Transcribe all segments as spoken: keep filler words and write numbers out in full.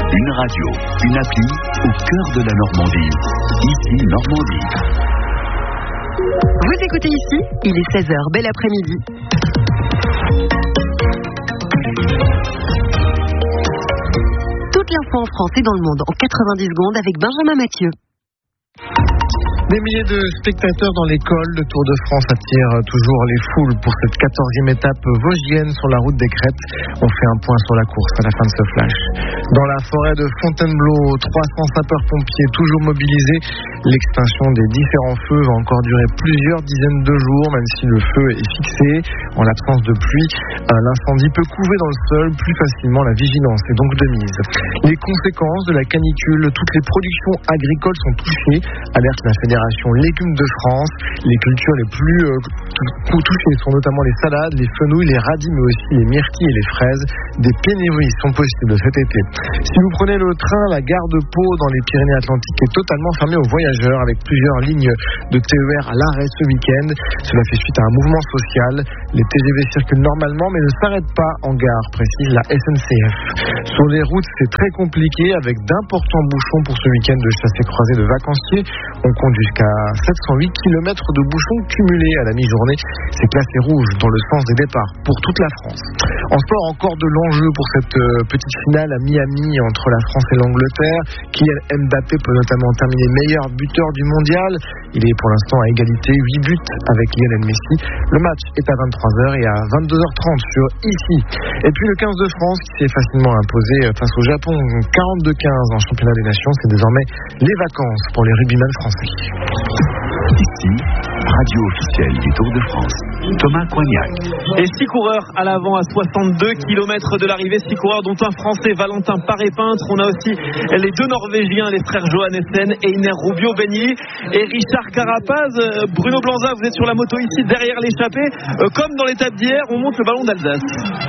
Une radio, une appli au cœur de la Normandie. Ici Normandie. Vous écoutez ici, il est seize heures, bel après-midi. Toute l'info en France et dans le monde en quatre-vingt-dix secondes avec Benjamin Mathieu. Des milliers de spectateurs dans l'école. Le Tour de France attire toujours les foules pour cette quatorzième étape vosgienne sur la route des Crêtes. On fait un point sur la course à la fin de ce flash. Dans la forêt de Fontainebleau, trois cents sapeurs-pompiers toujours mobilisés. L'extinction des différents feux va encore durer plusieurs dizaines de jours, même si le feu est fixé. En l'absence de pluie, l'incendie peut couver dans le sol plus facilement. La vigilance est donc de mise. Les conséquences de la canicule, toutes les productions agricoles sont touchées, alerte la Fédération Légumes de France. Les cultures les plus euh, touchées sont notamment les salades, les fenouils, les radis, mais aussi les myrtilles et les fraises. Des pénuries sont possibles cet été. Si vous prenez le train, la gare de Pau dans les Pyrénées-Atlantiques est totalement fermée aux voyageurs avec plusieurs lignes de T E R à l'arrêt ce week-end. Cela fait suite à un mouvement social. Les T G V circulent normalement mais ne s'arrêtent pas en gare, précise la S N C F. Sur les routes, c'est très compliqué avec d'importants bouchons pour ce week-end de chassés-croisés de vacanciers. On compte jusqu'à sept cent huit kilomètres de bouchons cumulés à la mi-journée. C'est classé rouge dans le sens des départs pour toute la France. En sport, encore de l'enjeu pour cette petite finale à Miami entre la France et l'Angleterre. Kylian Mbappé peut notamment terminer meilleur buteur du mondial. Il est pour l'instant à égalité, huit buts avec Lionel Messi. Le match est à vingt-trois heures et à vingt-deux heures trente sur ici. Et puis le quinze de France qui s'est facilement imposé face au Japon, quarante-deux quinze en championnat des nations. C'est désormais les vacances pour les rugbymen français. Ici, radio officielle du Tour de France. Thomas Coignac. Et six coureurs à l'avant à soixante-deux kilomètres de l'arrivée, six coureurs dont un Français, Valentin Paré-Peintre. On a aussi les deux Norvégiens, les frères Johannessen et Iner Rubio-Begny et Richard Carapaz. Bruno Blanza, vous êtes sur la moto ici derrière l'échappée. Comme dans l'étape d'hier, on monte le ballon d'Alsace.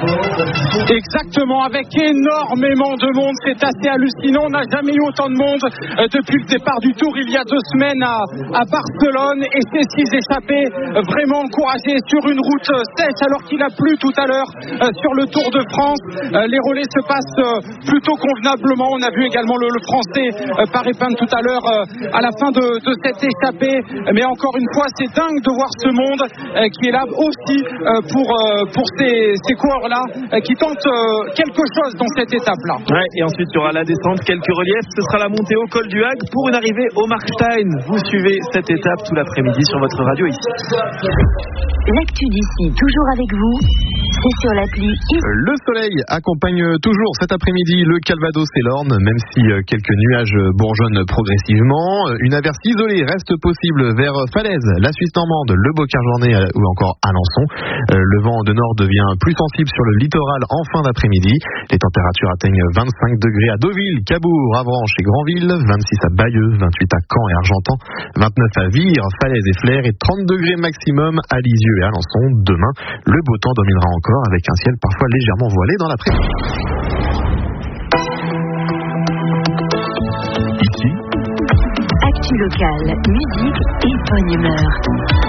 Exactement, avec énormément de monde, c'est assez hallucinant. On n'a jamais eu autant de monde depuis le départ du Tour il y a deux semaines à, à Barcelone, et ces six échappés vraiment encouragés sur une route sèche alors qu'il a plu tout à l'heure sur le Tour de France. Les relais se passent plutôt convenablement. On a vu également le, le Français Paré-Peintre tout à l'heure à la fin de, de cette échappée, mais encore une fois c'est dingue de voir ce monde qui est là aussi pour, pour ces, ces coureurs-là qui tentent quelque chose dans cette étape-là. Ouais, et ensuite il y aura la descente, quelques reliefs, ce sera la montée au col du Hague pour une arrivée au Markstein. Vous suivez cette étape tout l'après-midi sur votre radio ici. L'actu d'ici, toujours avec vous, c'est sur l'appli. Le soleil accompagne toujours cet après-midi le Calvados et l'Orne, même si quelques nuages bourgeonnent progressivement. Une averse isolée reste possible vers Falaise, la Suisse normande, le Beaucaire-Journay ou encore Alençon. Le vent de nord devient plus sensible sur le littoral en fin d'après-midi. Les températures atteignent vingt-cinq degrés à Deauville, Cabourg, Avranches et Granville, vingt-six à Bayeux, vingt-huit à Caen et Argentan, vingt-neuf à Vire, Falaise et Flers et trente degrés maximum à Lisieux et Alençon. Demain, le beau temps dominera encore avec un ciel parfois légèrement voilé dans l'après-midi. Ici, Actu locale, musique et bonne humeur.